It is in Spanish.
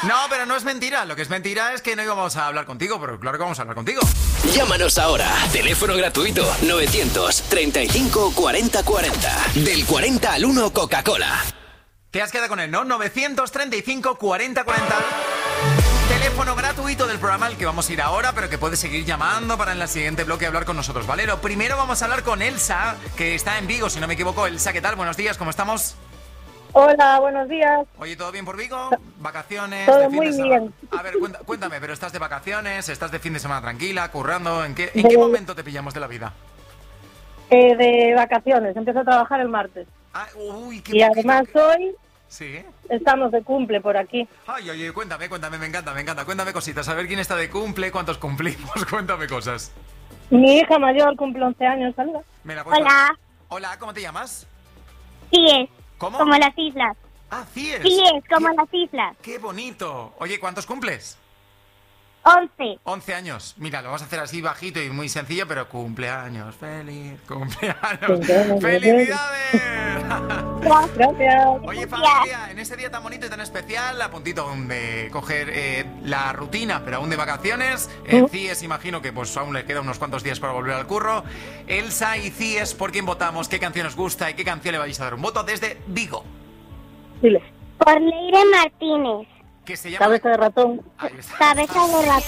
No, pero no es mentira. Lo que es mentira es que no íbamos a hablar contigo, pero claro que vamos a hablar contigo. Llámanos ahora. Teléfono gratuito 935 40 40. Del 40 al 1 Coca-Cola. Te has quedado con él, ¿no? 935 40 40. Teléfono gratuito del programa al que vamos a ir ahora, pero que puedes seguir llamando para en el siguiente bloque hablar con nosotros, ¿vale? Lo primero vamos a hablar con Elsa, que está en Vigo, si no me equivoco. Elsa, ¿qué tal? Buenos días, ¿cómo estamos? Hola, buenos días. Oye, ¿todo bien por Vigo? ¿Vacaciones? Todo de fin muy de semana? bien. A ver, cuéntame, ¿pero estás de vacaciones? ¿Estás de fin de semana tranquila, currando? ¿En qué momento te pillamos de la vida? De vacaciones, empiezo a trabajar el martes. Ah, uy, qué Y poquito además que- hoy ¿Sí? estamos de cumple por aquí. Ay, oye, cuéntame, me encanta. Cuéntame cositas, a ver quién está de cumple, cuántos cumplimos, cuéntame cosas. Mi hija mayor cumple 11 años, saluda. Mira, pues, Hola, Hola, ¿cómo te llamas? Cies, ¿Cómo? como las islas. Ah, Cies. Cies, como qué, las islas. qué bonito. Oye, ¿cuántos cumples? 11. 11 años. Mira, lo vamos a hacer así bajito y muy sencillo, pero cumpleaños, feliz, cumpleaños. ¡Felicidades! Gracias. Oye, familia, en este día tan bonito y tan especial, a puntito aún de coger la rutina, pero aún de vacaciones, Cies, imagino que pues aún le queda unos cuantos días para volver al curro. Elsa y Cies, ¿por quién votamos? ¿Qué canción os gusta y qué canción le vais a dar un voto desde Vigo? Dile. Por Leire Martínez. Que se llama... Cabeza de ratón. Ahí está. Cabeza de ratón.